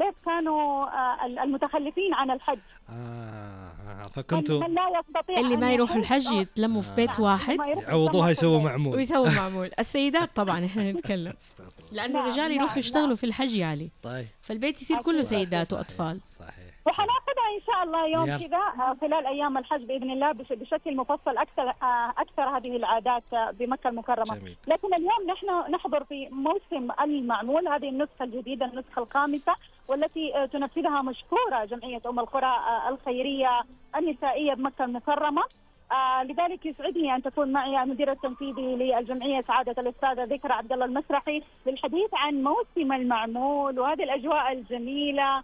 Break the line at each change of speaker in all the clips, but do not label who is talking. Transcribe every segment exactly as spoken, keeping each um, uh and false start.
الليث كانوا آه، المتخلفين عن الحج.
آه فكنتوا
من لا يستطيع
اللي ما يروحوا الحج يتلموا في بيت واحد
يعوضوها يسووا معمول
ويسووا معمول. السيدات طبعا احنا نتكلم لأنه الرجال يروحوا يشتغلوا في الحج يعلي،
طيب
فالبيت يصير كله سيدات وأطفال.
صحيح.
وحناخذها ان شاء الله يوم
يلا.
كذا آه، خلال ايام الحج باذن الله بش- بشكل مفصل اكثر آه، اكثر هذه العادات آه، بمكه المكرمه.
جميل.
لكن اليوم نحن نحضر في موسم المعمول، هذه النسخه الجديده النسخه الخامسه، والتي آه، تنفذها مشكوره جمعيه ام القرى آه، الخيريه النسائيه بمكه المكرمه. آه لذلك يسعدني ان تكون معي المدير التنفيذي للجمعيه سعاده الاستاذه ذكرى عبد الله المسرحي للحديث عن موسم المعمول وهذه الاجواء الجميله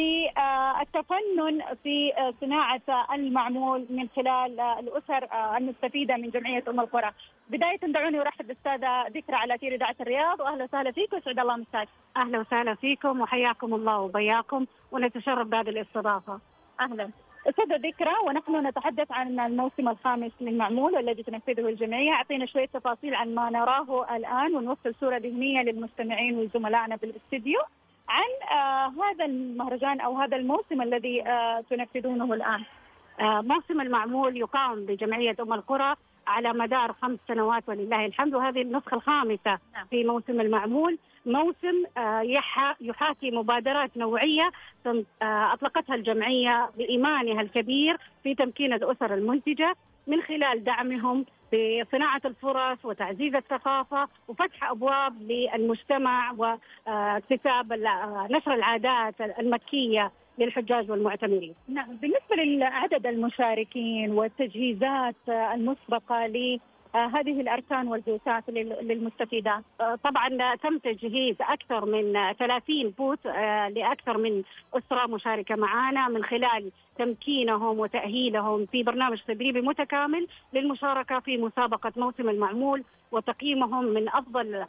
للتفنن في صناعة المعمول من خلال الأسر المستفيدة من جمعية أم القرى. بداية دعوني أرحب بالأستاذة ذكرى على أثير إذاعة الرياض، وأهلا وسهلا فيكم وسعد الله مساك.
أهلا وسهلا فيكم وحياكم الله وبياكم، ونتشرف بهذه الاستضافة.
أهلا أستاذة ذكرى، ونحن نتحدث عن الموسم الخامس للمعمول والذي تنفذه الجمعية. أعطينا شوية تفاصيل عن ما نراه الآن ونوصل صورة ذهنية للمستمعين وزملائنا بالاستديو عن آه هذا المهرجان أو هذا الموسم الذي آه تنفذونه الآن.
آه موسم المعمول يقام بجمعية أم القرى على مدار خمس سنوات ولله الحمد، وهذه النسخة الخامسة في موسم المعمول. موسم آه يحاكي مبادرات نوعية آه أطلقتها الجمعية بإيمانها الكبير في تمكين الأسر المنتجة من خلال دعمهم بصناعة الفرص وتعزيز الثقافة وفتح أبواب للمجتمع واكتساب نشر العادات المكية للحجاج والمعتمرين.
نعم، بالنسبة لعدد المشاركين والتجهيزات المسبقة لهذه الأركان والبوثات للمستفيدات،
طبعا تم تجهيز أكثر من ثلاثين بوث لأكثر من أسرة مشاركة معنا من خلال تمكينهم وتأهيلهم في برنامج تدريبي متكامل للمشاركة في مسابقة موسم المعمول وتقييمهم من أفضل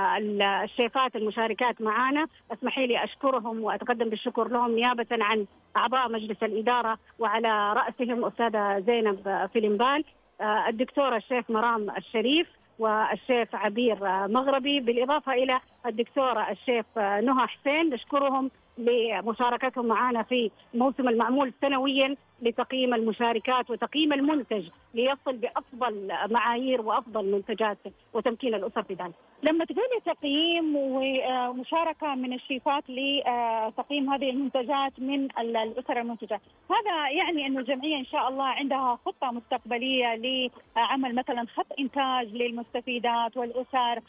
الشيفات المشاركات معنا. اسمحي لي أشكرهم وأتقدم بالشكر لهم نيابة عن أعضاء مجلس الإدارة وعلى رأسهم أستاذة زينب فيلمبال، الدكتورة الشيف مرام الشريف والشيف عبير مغربي، بالإضافة إلى الدكتورة الشيف نهى حسين. نشكرهم لمشاركتهم معنا في موسم المعمول سنويا لتقييم المشاركات وتقييم المنتج ليصل بأفضل معايير وأفضل منتجات وتمكين الأسر في ذلك.
لما تقولي تقييم ومشاركة من الشيفات لتقييم هذه المنتجات من الأسر المنتجة، هذا يعني أن الجمعية إن شاء الله عندها خطة مستقبلية لعمل مثلا خط إنتاج للمستفيدات والأسر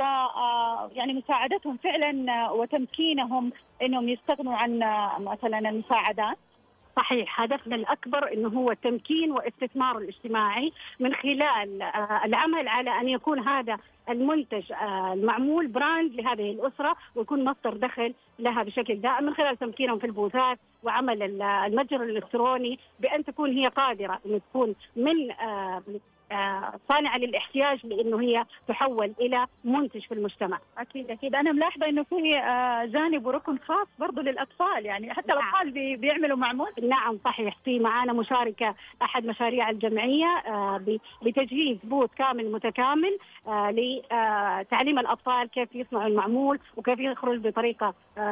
ويعني مساعدتهم فعلا وتمكينهم أنهم يستغنوا عن مثلا المساعدات.
صحيح، هدفنا الأكبر إنه هو التمكين واستثمار الاجتماعي من خلال العمل على أن يكون هذا المنتج المعمول براند لهذه الأسرة ويكون مصدر دخل لها بشكل دائم من خلال تمكينهم في البوثات وعمل المتجر الإلكتروني، بأن تكون هي قادرة أن تكون من صانعة للاحتياج لأنه هي تحول إلى منتج في المجتمع.
أكيد أكيد، أنا ملاحظة إنه في جانب وركن خاص برضو للأطفال، يعني حتى نعم. الأطفال بي بيعملوا معمول.
نعم صحيح، في معانا مشاركة أحد مشاريع الجمعية بتجهيز بوث كامل متكامل لتعليم الأطفال كيف يصنعوا المعمول وكيف يخرج بطريقة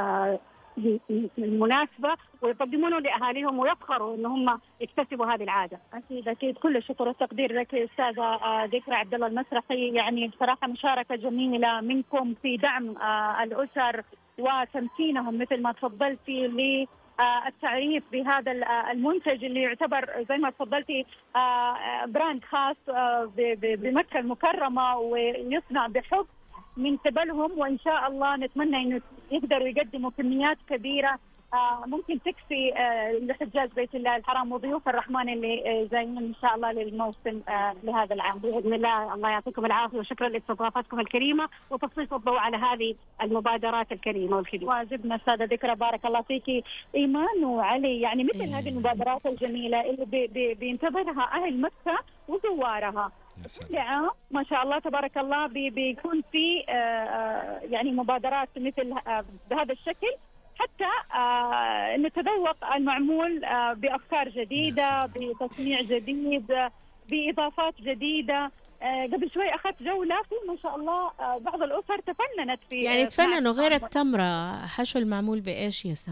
المناسبة ويقدمونه لأهاليهم ويفخروا إن هم يكتسبوا هذه العادة.
أكيد أكيد، كل الشكر والتقدير لك أستاذة ذكرى عبد الله المسرحي، يعني بصراحة مشاركة جميلة منكم في دعم الأسر وتمكينهم مثل ما تفضلتي للتعريف بهذا المنتج اللي يعتبر زي ما تفضلتي براند خاص بمكة المكرمة ويصنع بحب من قبلهم، وإن شاء الله نتمنى إنه يقدروا يقدموا كميات كبيرة آه ممكن تكفي آه لحجاج بيت الله الحرام وضيوف الرحمن اللي آه جايين إن شاء الله للموسم آه لهذا العام
بإذن الله. الله يعطيكم العافية وشكرا لاستضافتكم الكريمة وتسليط الضوء على هذه المبادرات الكريمة والخدمة.
واجبنا أستاذة ذكرى، بارك الله فيكي. إيمان وعلي، يعني مثل هذه المبادرات الجميلة اللي بي بي بينتظرها أهل مكة وزوارها كل عام ما شاء الله تبارك الله، بي بيكون في آه يعني مبادرات مثل آه بهذا الشكل حتى آه نتذوق المعمول آه بأفكار جديدة بتصنيع جديد بإضافات جديدة. آه قبل شوي أخذت جولة في ما شاء الله آه بعض الأسر تفننت في
يعني تفننوا غير التمرة، حشو المعمول بإيش يا